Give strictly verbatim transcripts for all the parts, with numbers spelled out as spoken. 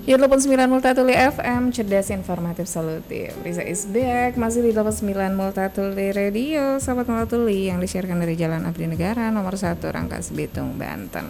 Di delapan puluh sembilan Multatuli F M, cerdas informatif solutif. Risa is back, masih di delapan puluh sembilan Multatuli Radio, sahabat Multatuli yang disiarkan dari Jalan Abdi Negara nomor satu Rangkas Bitung, Banten.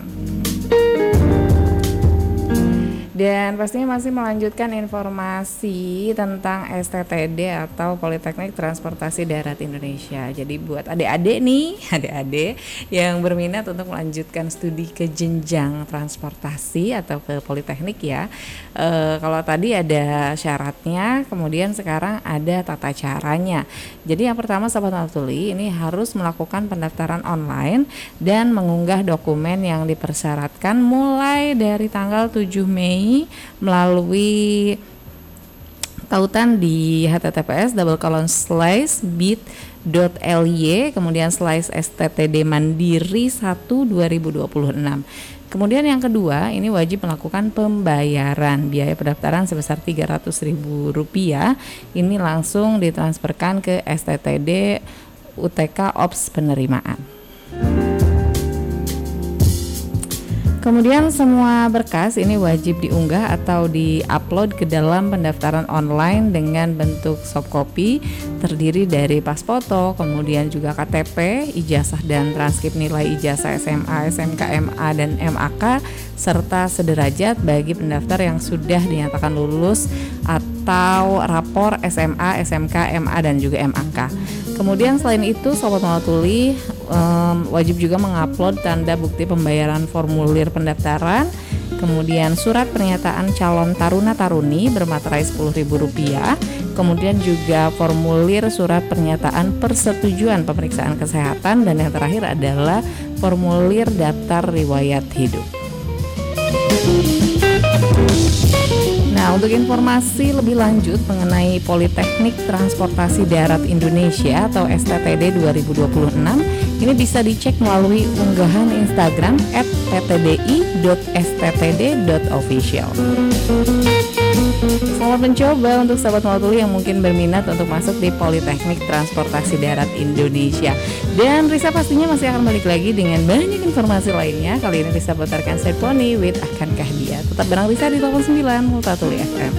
Dan pastinya masih melanjutkan informasi tentang S T T D atau Politeknik Transportasi Darat Indonesia. Jadi buat adik-adik nih, adik-adik yang berminat untuk melanjutkan studi ke jenjang transportasi atau ke Politeknik ya. E, kalau tadi ada syaratnya, kemudian sekarang ada tata caranya. Jadi yang pertama sahabat Multatuli ini harus melakukan pendaftaran online dan mengunggah dokumen yang dipersyaratkan mulai dari tanggal tujuh Mei melalui tautan di h t t p s double colon slash bit dot l y kemudian slash s t t d mandiri satu dua ribu dua puluh enam. Kemudian yang kedua, ini wajib melakukan pembayaran biaya pendaftaran sebesar tiga ratus ribu rupiah. Ini langsung ditransferkan ke S T T D U T K Ops Penerimaan. Kemudian semua berkas ini wajib diunggah atau di-upload ke dalam pendaftaran online dengan bentuk soft copy terdiri dari pas foto, kemudian juga K T P, ijazah dan transkrip nilai ijazah S M A, S M K, M A dan M A K serta sederajat bagi pendaftar yang sudah dinyatakan lulus atau rapor S M A, S M K, M A dan juga M A K. Kemudian selain itu Sobat Multatuli um, wajib juga mengupload tanda bukti pembayaran formulir pendaftaran, kemudian surat pernyataan calon taruna-taruni bermaterai sepuluh ribu rupiah, kemudian juga formulir surat pernyataan persetujuan pemeriksaan kesehatan, dan yang terakhir adalah formulir daftar riwayat hidup. Nah, untuk informasi lebih lanjut mengenai Politeknik Transportasi Darat Indonesia atau S T T D dua ribu dua puluh enam, ini bisa dicek melalui unggahan Instagram at p t d i dot s t t d dot official. Selamat mencoba untuk sahabat Multatuli yang mungkin berminat untuk masuk di Politeknik Transportasi Darat Indonesia. Dan Risa pastinya masih akan balik lagi dengan banyak informasi lainnya. Kali ini Risa putarkan Set Pony with Akankah Dia. Tetap bareng Risa di delapan puluh sembilan Multatuli F M.